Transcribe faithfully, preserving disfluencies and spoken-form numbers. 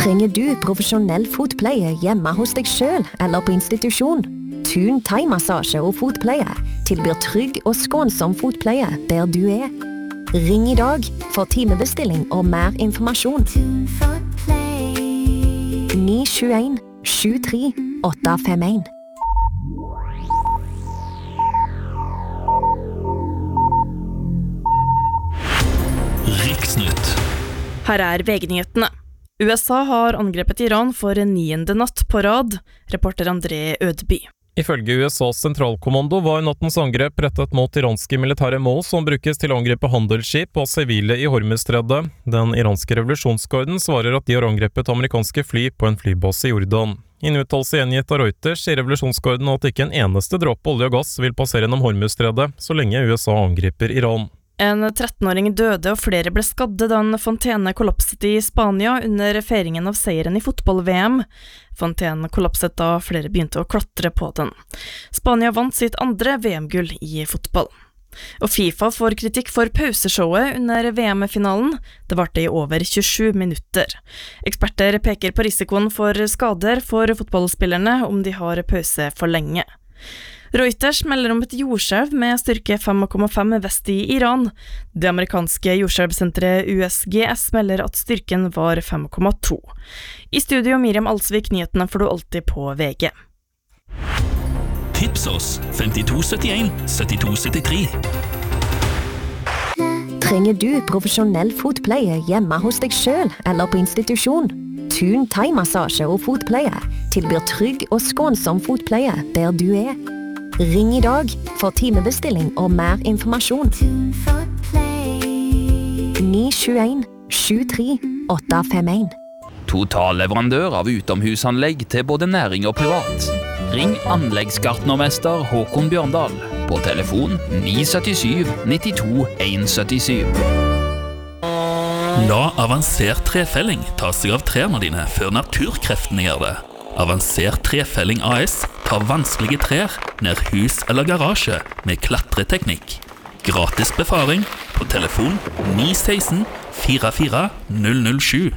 Trenger du profesjonell fotpleie hjemme hos deg selv eller på institusjon? Thun thai-massasje og fotpleie tilbyr trygg og skånsom fotpleie der du er. Ring i dag for timebestilling og mer informasjon. ni sju en sju tre åtte fem en. Riksnytt. Her er V G-nyhetene. U S A har angrepet Iran for niende natt på rad, reporter André Ødeby. Ifølge U S A's sentralkommando var nattens angrep rettet mot iranske militære mål som brukes til å angripe handelsskip og sivile i Hormuzstredet. Den iranske revolusjonsgarden svarer at de har angrepet amerikanske fly på en flybase i Jordan. I en uttalelse gjengitt av Reuters sier revolusjonsgarden at ikke en eneste dråpe olje og gass vil passere gjennom Hormuzstredet så lenge U S A angriper Iran. En trettenåring døde og flere ble skadde da en fontene kollapset i Spania under feiringen av seieren i fotball-V M. Fontenen kollapset da flere begynte å klatre på den. Spania vant sitt andre V M-gull i fotball. Og FIFA får kritikk for pauseshowet under V M-finalen. Det varte i over tjuesju minutter. Eksperter peker på risikoen for skader for fotballspillerne om de har pause for lenge. Reuters melder om et jordskjelv med styrke fem komma fem vest i Iran. Det amerikanske jordskjelvsenteret U S G S melder at styrken var fem komma to. I studio Miriam Alsvik, nyhetene får du alltid på V G. Tips oss femtito syttien syttito syttitre. Trenger du profesjonell fotpleie hjemme hos deg selv eller på institusjon? Thun thai-massasje og fotpleie tilbyr trygg og skånsom fotpleie der du er. Ring i dag for timebestilling og mer informasjon. ni sju en sju tre åtte fem en. Totalleverandør av utomhusanlegg til både næring og privat. Ring anleggsgartnermester Håkon Bjørndal på telefon ni syv syv nittito en syttisju. La avansert trefelling ta seg av trærne dine før naturkreftene gjør det. Avansert trefelling A S tar vanskelige trær ned hus eller garasje med klatreteknikk. Gratis befaring på telefon ni ett seks fire fire null null sju.